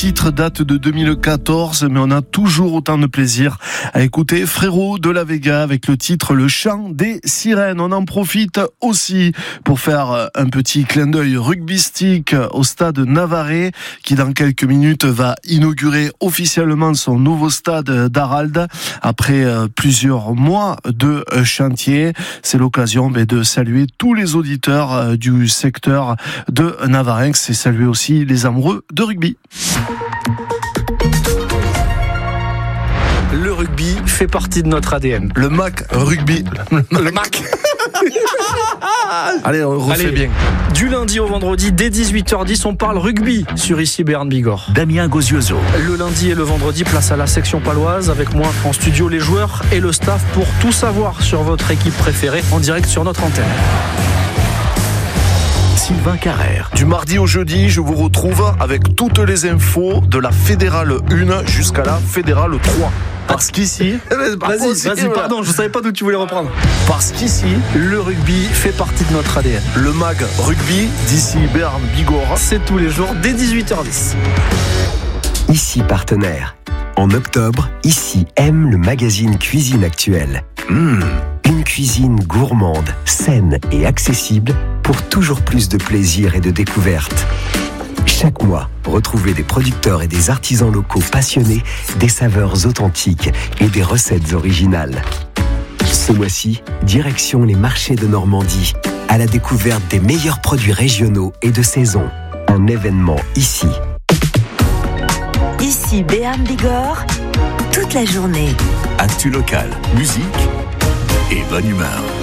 titre date de 2014, mais on a toujours autant de plaisir à écouter Frérot de la Vega avec le titre Le Chant des Sirènes. On en profite aussi pour faire un petit clin d'œil rugbystique au stade Navarrais qui dans quelques minutes va inaugurer officiellement son nouveau stade d'Arald après plusieurs mois de chantier. C'est l'occasion de saluer tous les auditeurs du secteur de Navarinx et saluer aussi les amoureux de rugby. Le rugby fait partie de notre ADN. Le MAC rugby. Le MAC. Allez, on refait bien. Du lundi au vendredi, dès 18h10, on parle rugby sur ici Béarn Bigorre. Damien Gozioso. Le lundi et le vendredi, place à la section paloise. Avec moi en studio, les joueurs et le staff pour tout savoir sur votre équipe préférée en direct sur notre antenne. Sylvain Carrère. Du mardi au jeudi, je vous retrouve avec toutes les infos de la Fédérale 1 jusqu'à la Fédérale 3. Parce qu'ici... Vas-y, pardon, je savais pas d'où tu voulais reprendre. Parce qu'ici, le rugby fait partie de notre ADN. Le MAG Rugby, d'ici Béarn Bigorre, c'est tous les jours dès 18h10. Ici partenaire. En octobre, Ici aime le magazine Cuisine Actuelle. Une cuisine gourmande, saine et accessible pour toujours plus de plaisir et de découverte. Chaque mois, retrouvez des producteurs et des artisans locaux passionnés, des saveurs authentiques et des recettes originales. Ce mois-ci, direction les marchés de Normandie, à la découverte des meilleurs produits régionaux et de saison. Un événement ici. Ici Béarn Bigorre, toute la journée. Actu local, musique et bonne humeur.